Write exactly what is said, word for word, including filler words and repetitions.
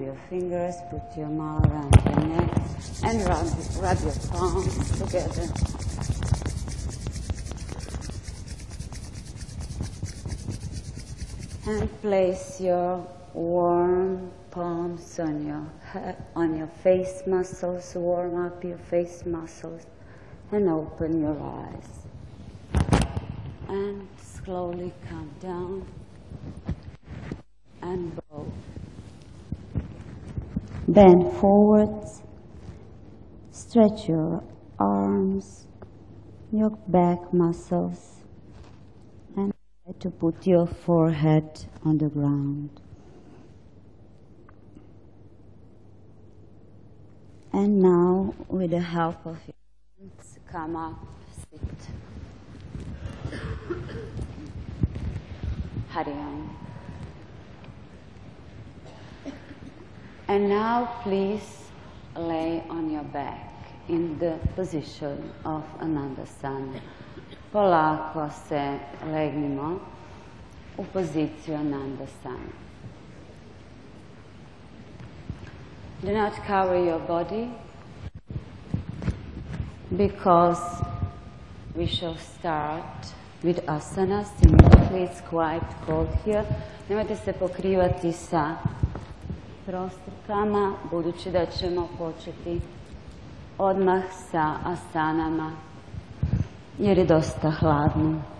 your fingers, put your mouth around your neck, and rub, rub your palms together. And place your warm palms on your head, on your face muscles. Warm up your face muscles and open your eyes. And slowly come down and bow. Bend forwards. Stretch your arms, your back muscles, and try to put your forehead on the ground. And now, with the help of your hands, come up, sit. Hari Om. And now, please lay on your back in the position of Anandasana. Polako se legnimo u poziciju Anandasana. Do not cover your body, because we shall start with asanas immediately. It's quite cold here. Nemojte se pokrivati sa prostrkama, budući da ćemo početi odmah sa asanama, jer je dosta hladno.